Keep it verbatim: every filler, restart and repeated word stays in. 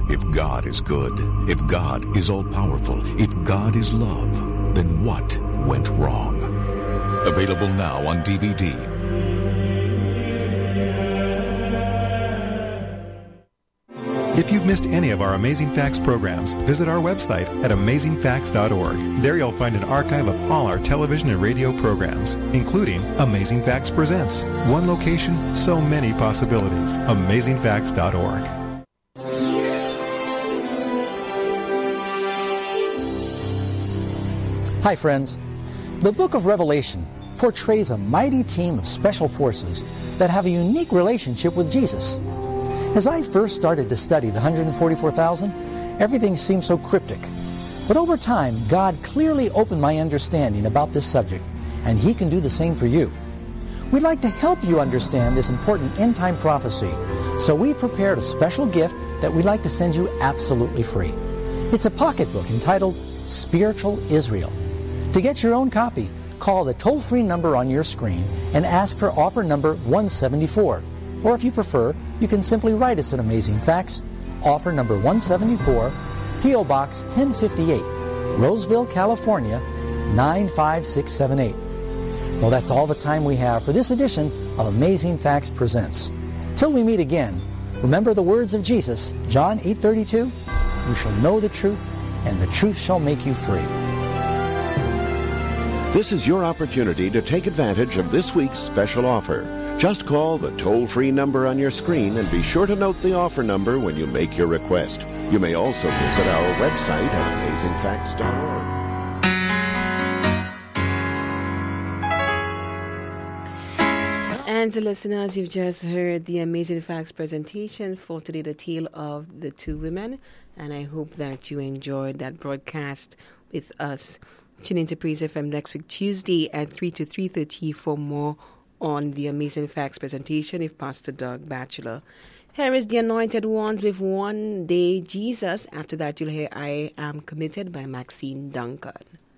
If God is good, if God is all-powerful, if God is love, then what went wrong? Available now on D V D. If you've missed any of our Amazing Facts programs, visit our website at amazing facts dot org. There you'll find an archive of all our television and radio programs, including Amazing Facts Presents. One location, so many possibilities. amazing facts dot org. Hi, friends. The book of Revelation portrays a mighty team of special forces that have a unique relationship with Jesus. As I first started to study the one hundred forty-four thousand, everything seemed so cryptic. But over time, God clearly opened my understanding about this subject, and He can do the same for you. We'd like to help you understand this important end-time prophecy, so we prepared a special gift that we'd like to send you absolutely free. It's a pocketbook entitled Spiritual Israel. To get your own copy, call the toll-free number on your screen and ask for offer number one seventy-four. Or if you prefer, you can simply write us at Amazing Facts, offer number one seventy-four, P O Box ten fifty-eight, Roseville, California, nine five six seven eight. Well, that's all the time we have for this edition of Amazing Facts Presents. Till we meet again, remember the words of Jesus, John eight thirty-two, "You shall know the truth, and the truth shall make you free." This is your opportunity to take advantage of this week's special offer. Just call the toll-free number on your screen and be sure to note the offer number when you make your request. You may also visit our website at amazing facts dot org. And to listeners, you've just heard the Amazing Facts presentation for today, the tale of the two women. And I hope that you enjoyed that broadcast with us. Tune in to Praise F M next week, Tuesday at three to three thirty for more on the Amazing Facts presentation with Pastor Doug Batchelor. Here is the Anointed Ones with One Day Jesus. After that, you'll hear I Am Committed by Maxine Duncan.